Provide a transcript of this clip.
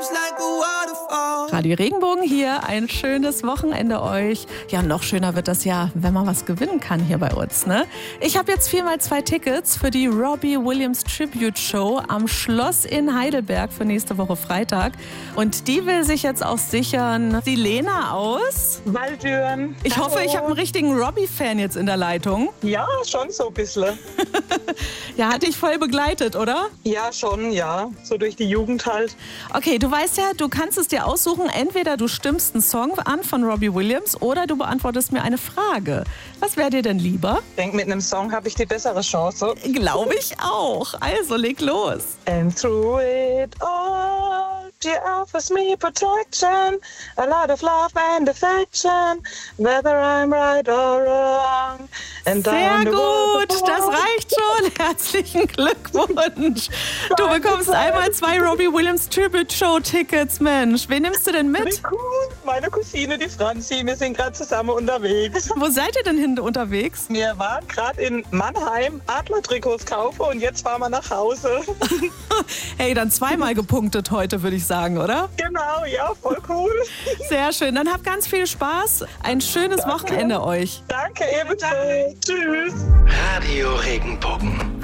Radio Regenbogen hier, ein schönes Wochenende euch. Ja, noch schöner wird das ja, wenn man was gewinnen kann hier bei uns, ne? Ich habe jetzt 4x2 Tickets für die Robbie Williams Tribute Show am Schloss in Heidelberg für nächste Woche Freitag. Und die will sich jetzt auch sichern. Die Lena aus Waldürn. Ich hoffe, ich habe einen richtigen Robbie-Fan jetzt in der Leitung. Ja, schon so ein bisschen. Ja, hat dich voll begleitet, oder? Ja, schon, ja. So durch die Jugend halt. Okay, du weißt ja, du kannst es dir aussuchen. Entweder du stimmst einen Song an von Robbie Williams oder du beantwortest mir eine Frage. Was wäre dir denn lieber? Ich denke, mit einem Song habe ich die bessere Chance. Glaube ich auch. Also, leg los. And through it all, she offers me protection, a lot of love and affection, whether I'm right or wrong. And sehr gut, das reicht schon. Herzlichen Glückwunsch. Du bekommst einmal 2 Robbie Williams Tribute Show Tickets, Mensch. Wen nimmst du denn mit? Cool. Meine Cousine, die Franzi, wir sind gerade zusammen unterwegs. Wo seid ihr denn hin unterwegs? Wir waren gerade in Mannheim Adler-Trikots kaufen und jetzt fahren wir nach Hause. Hey, dann zweimal gepunktet heute, würde ich sagen, oder? Genau, ja, voll cool. Sehr schön, dann habt ganz viel Spaß. Ein schönes Wochenende euch. Danke, ebenso. Tschüss. Radio Regenbogen.